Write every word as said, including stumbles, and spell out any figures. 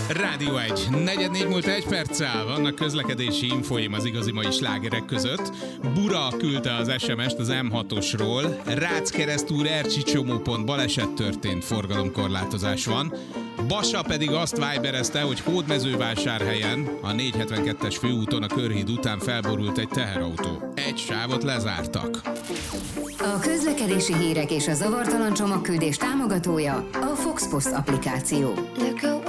Rádió egy. Negyed négy múlt egy perccel. Vannak közlekedési infóim az igazi mai slágerek között. Bura küldte az es em est az em hatosról. Ráckeresztúr Ercsi csomópont baleset történt, forgalomkorlátozás van. Basa pedig azt viberezte, hogy Hódmezővásárhelyen a négyszázhetvenkettes főúton a Körhíd után felborult egy teherautó. Egy sávot lezártak. A közlekedési hírek és a zavartalan csomagküldés támogatója a Fox Post applikáció.